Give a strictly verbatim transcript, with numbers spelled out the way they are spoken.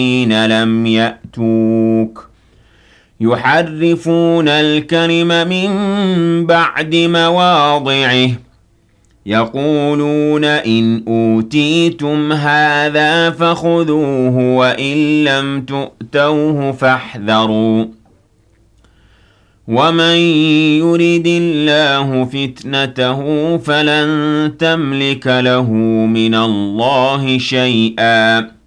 الذين لم يأتوك يحرفون الكلم من بعد مواضعه يقولون إن أوتيتم هذا فخذوه وإن لم تؤتوه فاحذروا ومن يرد الله فتنته فلن تملك له من الله شيئا